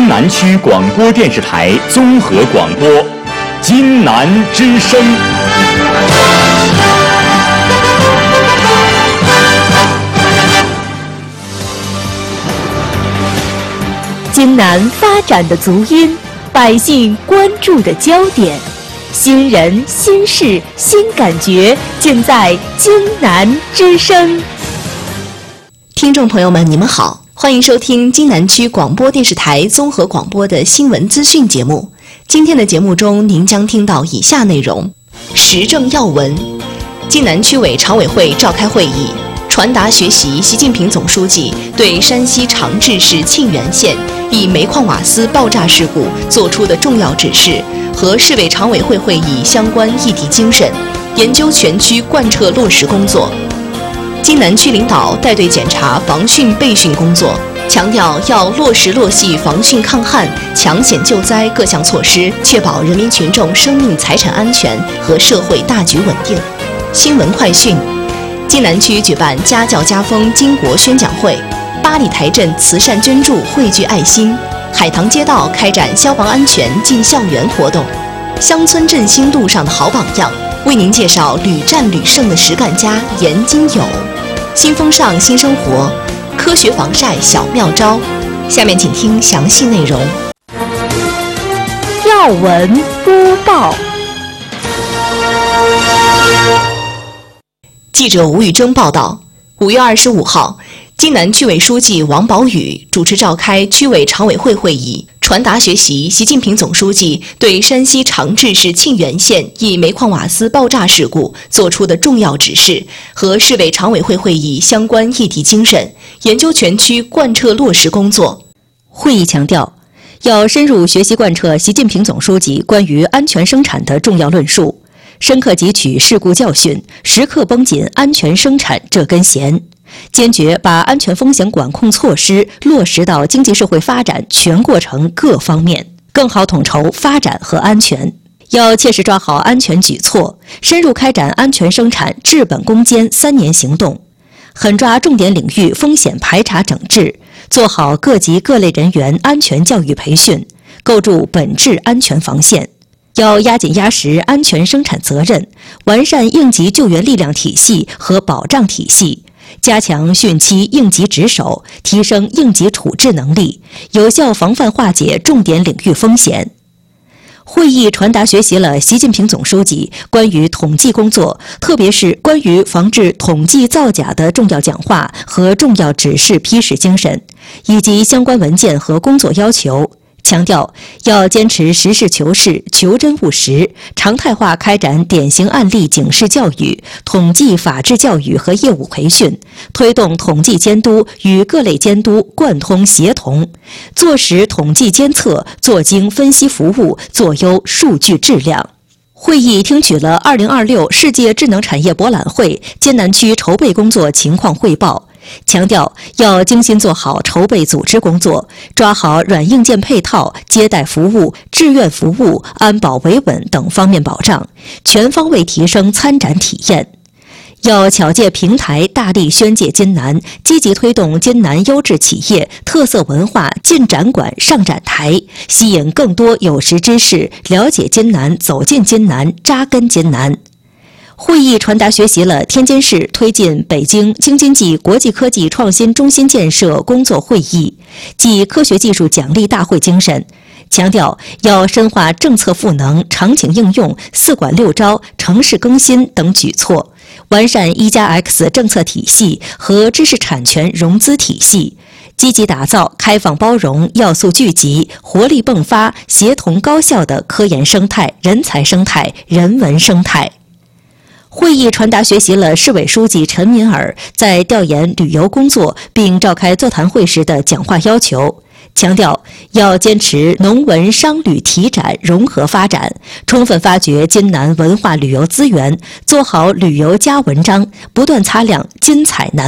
津南区广播电视台综合广播，津南之声。 津南发展的足音，百姓关注的焦点，新人、新事、新感觉，尽在津南之声。 听众朋友们，你们好，欢迎收听津南区广播电视台综合广播的新闻资讯节目。今天的节目中，您将听到以下内容：时政要闻，津南区委常委会召开会议，传达学习习近平总书记对山西长治市沁源县一煤矿瓦斯爆炸事故作出的重要指示和市委常委会会议相关议题精神，研究全区贯彻落实工作。津南区领导带队检查防汛备汛工作，强调要落实落细防汛抗旱、抢险救灾各项措施，确保人民群众生命财产安全和社会大局稳定。新闻快讯：津南区举办家教家风巾帼宣讲会，八里台镇慈善捐助汇聚爱心，海棠街道开展消防安全进校园活动。乡村振兴路上的好榜样，为您介绍屡战屡胜的实干家严金友。新风尚新生活，科学防晒小妙招。下面请听详细内容。 要闻播报。 记者吴玉征报道，5月25号，津南区委书记王宝宇主持召开区委常委会会议，传达学习习近平总书记对山西长治市沁源县一煤矿瓦斯爆炸事故作出的重要指示和市委常委会会议相关议题精神，研究全区贯彻落实工作。 会议强调，要深入学习贯彻习近平总书记关于安全生产的重要论述，深刻汲取事故教训，时刻绷紧安全生产这根弦，坚决把安全风险管控措施落实到经济社会发展全过程各方面，更好统筹发展和安全。要切实抓好安全举措，深入开展安全生产治本攻坚3年行动，狠抓重点领域风险排查整治，做好各级各类人员安全教育培训，构筑本质安全防线。要压紧压实安全生产责任，完善应急救援力量体系和保障体系，加强汛期应急值守，提升应急处置能力，有效防范化解重点领域风险。会议传达学习了习近平总书记关于统计工作，特别是关于防治统计造假的重要讲话和重要指示批示精神，以及相关文件和工作要求。强调要坚持实事求是、求真务实，常态化开展典型案例警示教育、统计法治教育和业务培训，推动统计监督与各类监督贯通协同，做实统计监测，做精分析服务，做优数据质量。会议听取了2026世界智能产业博览会津南区筹备工作情况汇报，强调要精心做好筹备组织工作，抓好软硬件配套、接待服务、志愿服务、安保维稳等方面保障，全方位提升参展体验。要巧借平台大力宣介津南，积极推动津南优质企业、特色文化进展馆上展台，吸引更多有识之士了解津南、走进津南、扎根津南。会议传达学习了天津市推进北京京津冀国际科技创新中心建设工作会议暨科学技术奖励大会精神，强调要深化政策赋能、场景应用、4管6招、城市更新等举措，完善1+X 政策体系和知识产权融资体系，积极打造开放包容、要素聚集、活力迸发、协同高效的科研生态、人才生态、人文生态。会议传达学习了市委书记陈敏尔在调研旅游工作并召开座谈会时的讲话要求，强调要坚持农文商旅体展融合发展，充分发掘津南文化旅游资源，做好旅游加文章，不断擦亮津彩南